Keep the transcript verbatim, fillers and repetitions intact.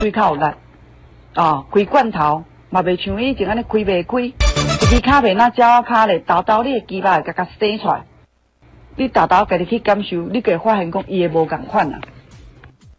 嘴较有力，哦，开罐头嘛袂像以前安尼开袂开，一支卡片那鸟卡咧，豆豆你的鸡肉会甲甲生出来，你豆豆家己去感受，你会发现讲伊会无共款啊。